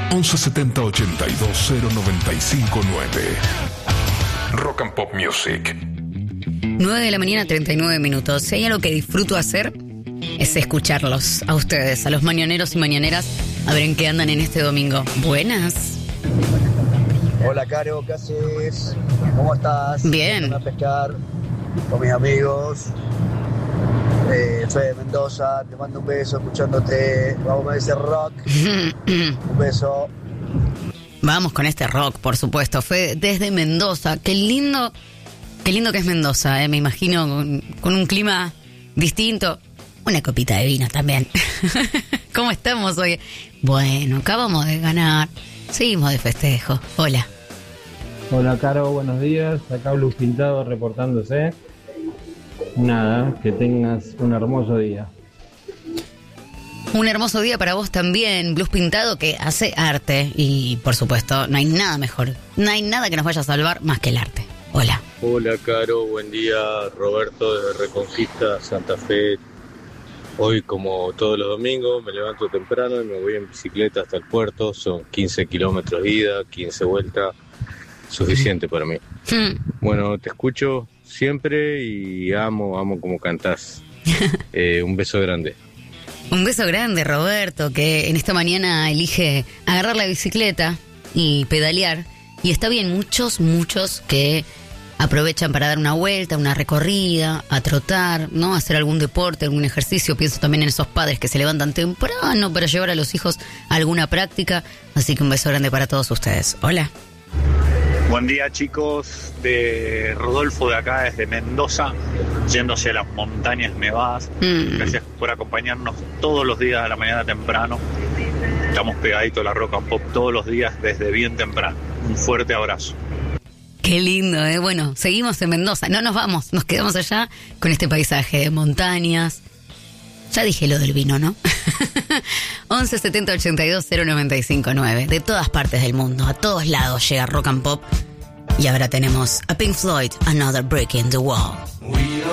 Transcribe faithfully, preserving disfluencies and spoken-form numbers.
once setenta ochenta y dos cero noventa y cinco nueve. Rock and Pop Music. nueve de la mañana, treinta y nueve minutos. Si hay algo que disfruto hacer, es escucharlos a ustedes, a los mañaneros y mañaneras, a ver en qué andan en este domingo. Buenas. Hola, Caro, ¿qué haces? ¿Cómo estás? Bien. Voy a pescar con mis amigos. Eh, Fede de Mendoza, te mando un beso escuchándote. Vamos con ese rock. Un beso. Vamos con este rock, por supuesto. Fue desde Mendoza. Qué lindo, qué lindo que es Mendoza, ¿eh? Me imagino con, con un clima distinto. Una copita de vino también. ¿Cómo estamos hoy? Bueno, acabamos de ganar. Seguimos de festejo. Hola. Hola, Caro, buenos días. Acá Blues Pintado reportándose. Nada, que tengas un hermoso día. Un hermoso día para vos también, Blues Pintado, que hace arte. Y, por supuesto, no hay nada mejor. No hay nada que nos vaya a salvar más que el arte. Hola. Hola, Caro, buen día. Roberto de Reconquista, Santa Fe. Hoy, como todos los domingos, me levanto temprano y me voy en bicicleta hasta el puerto. Son quince kilómetros de ida, quince vueltas. Suficiente para mí. Hmm. Bueno, te escucho siempre y amo, amo como cantás. Eh, un beso grande. Un beso grande, Roberto, que en esta mañana elige agarrar la bicicleta y pedalear. Y está bien, muchos, muchos que aprovechan para dar una vuelta, una recorrida, a trotar, ¿no? Hacer algún deporte, algún ejercicio. Pienso también en esos padres que se levantan temprano para llevar a los hijos a alguna práctica. Así que un beso grande para todos ustedes. Hola. Buen día, chicos, de Rodolfo de acá desde Mendoza, yéndose a las montañas nevadas. Mm. Gracias por acompañarnos todos los días a la mañana temprano. Estamos pegaditos a la Rock and Pop todos los días desde bien temprano. Un fuerte abrazo. Qué lindo, ¿eh? Bueno, seguimos en Mendoza. No nos vamos, nos quedamos allá con este paisaje de montañas. Ya dije lo del vino, ¿no? once setenta ochenta y dos cero noventa y cinco nueve. De todas partes del mundo, a todos lados llega Rock and Pop. Y ahora tenemos a Pink Floyd, Another Brick in the Wall.